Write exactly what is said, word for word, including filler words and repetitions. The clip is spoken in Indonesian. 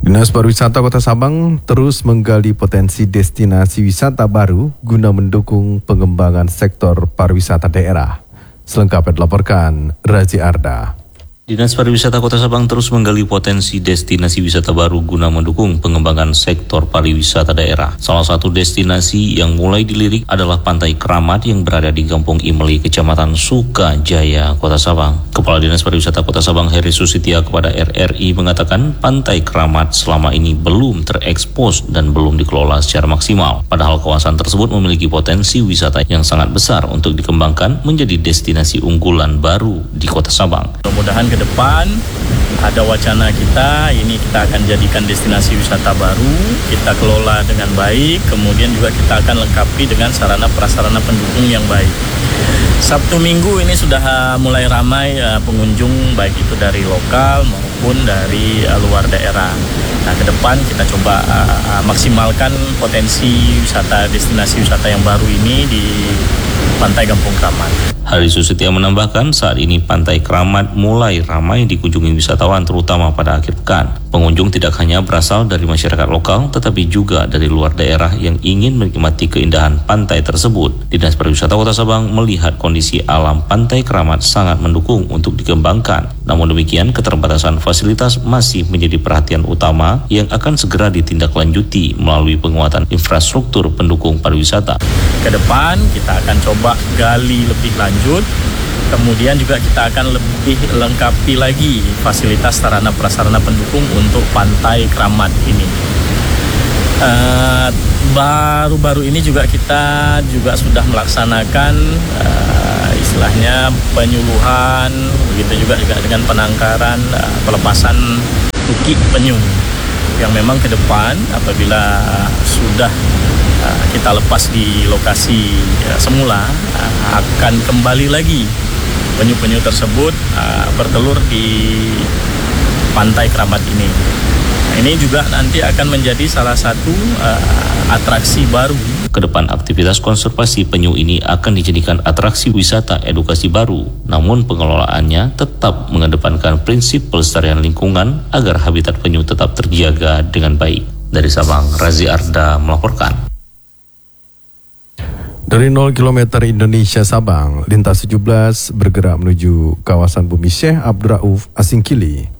Dinas Pariwisata Kota Sabang terus menggali potensi destinasi wisata baru guna mendukung pengembangan sektor pariwisata daerah. Selengkapnya dilaporkan Razi Arda. Dinas Pariwisata Kota Sabang terus menggali potensi destinasi wisata baru guna mendukung pengembangan sektor pariwisata daerah. Salah satu destinasi yang mulai dilirik adalah Pantai Kramat yang berada di Kampung Imeli, Kecamatan Sukajaya, Kota Sabang. Kepala Dinas Pariwisata Kota Sabang Heri Susitia kepada R R I mengatakan Pantai Kramat selama ini belum terekspos dan belum dikelola secara maksimal. Padahal kawasan tersebut memiliki potensi wisata yang sangat besar untuk dikembangkan menjadi destinasi unggulan baru di Kota Sabang. Mudah-mudahan ke depan ada wacana kita, ini kita akan jadikan destinasi wisata baru, kita kelola dengan baik, kemudian juga kita akan lengkapi dengan sarana prasarana pendukung yang baik. Sabtu Minggu ini sudah mulai ramai pengunjung, baik itu dari lokal maupun dari luar daerah. Nah, ke depan kita coba uh, maksimalkan potensi wisata, destinasi wisata yang baru ini di Pantai Kampung Kramat. Heri Susitia menambahkan saat ini Pantai Kramat mulai ramai dikunjungi wisatawan terutama pada akhir pekan. Pengunjung tidak hanya berasal dari masyarakat lokal tetapi juga dari luar daerah yang ingin menikmati keindahan pantai tersebut. Dinas Pariwisata Kota Sabang melihat kondisi alam Pantai Kramat sangat mendukung untuk dikembangkan. Namun demikian keterbatasan fasilitas masih menjadi perhatian utama yang akan segera ditindaklanjuti melalui penguatan infrastruktur pendukung pariwisata. Ke depan kita akan coba gali lebih lanjut, kemudian juga kita akan lebih lengkapi lagi fasilitas sarana prasarana pendukung untuk Pantai Kramat ini. Uh, baru-baru ini juga kita juga sudah melaksanakan uh, istilahnya penyuluhan, begitu juga, juga dengan penangkaran uh, pelepasan tukik penyu yang memang ke depan apabila sudah uh, kita lepas di lokasi uh, semula uh, akan kembali lagi penyu-penyu tersebut uh, bertelur di Pantai Kramat ini. Nah, ini juga nanti akan menjadi salah satu uh, atraksi baru. Kedepan aktivitas konservasi penyu ini akan dijadikan atraksi wisata edukasi baru. Namun pengelolaannya tetap mengedepankan prinsip pelestarian lingkungan agar habitat penyu tetap terjaga dengan baik. Dari Sabang, Razi Arda melaporkan. Dari nol kilometer Indonesia Sabang, lintas tujuh belas bergerak menuju kawasan Bumi Syekh Abdurrauf Asingkili.